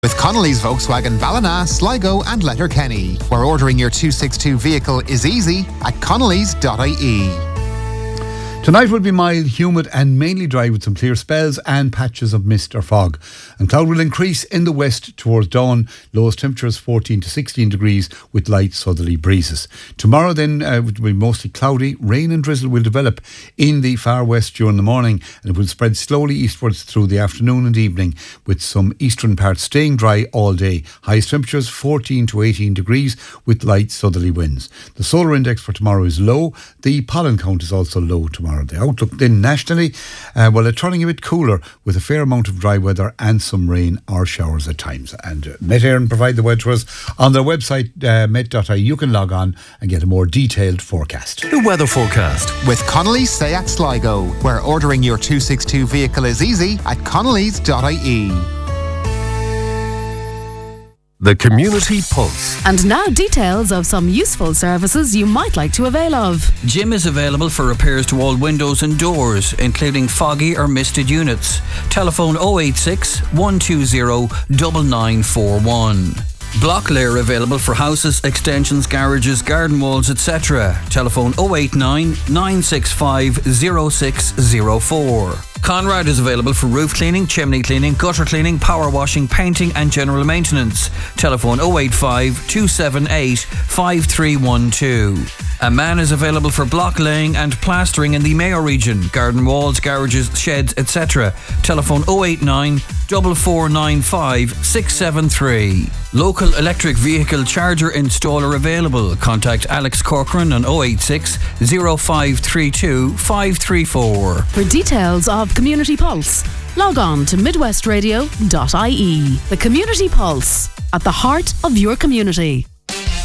With Connolly's Volkswagen Ballina, Sligo and Letterkenny, where ordering your 262 vehicle is easy at connolly's.ie. Tonight will be mild, humid and mainly dry with some clear spells and patches of mist or fog. And cloud will increase in the west towards dawn. Lowest temperatures 14 to 16 degrees with light southerly breezes. Tomorrow then will be mostly cloudy. Rain and drizzle will develop in the far west during the morning, and it will spread slowly eastwards through the afternoon and evening, with some eastern parts staying dry all day. Highest temperatures 14 to 18 degrees with light southerly winds. The solar index for tomorrow is low. The pollen count is also low tomorrow. The outlook then nationally, it's turning a bit cooler with a fair amount of dry weather and some rain or showers at times. And Met Éireann provide the weather to us on their website, met.ie. You can log on and get a more detailed forecast. The weather forecast with Connolly's Seat Sligo, where ordering your 262 vehicle is easy at connolly's.ie. The Community Pulse. And now details of some useful services you might like to avail of. Jim is available for repairs to all windows and doors, including foggy or misted units. Telephone 086 120 9941. Block layer available for houses, extensions, garages, garden walls, etc. Telephone 089 965 0604. Conrad is available for roof cleaning, chimney cleaning, gutter cleaning, power washing, painting and general maintenance. Telephone 085 278 5312. A man is available for block laying and plastering in the Mayo region, garden walls, garages, sheds, etc. Telephone 089 4495 673. Local electric vehicle charger installer available. Contact Alex Corcoran on 086 0532 534. For details of Community Pulse, log on to midwestradio.ie. The Community Pulse, at the heart of your community.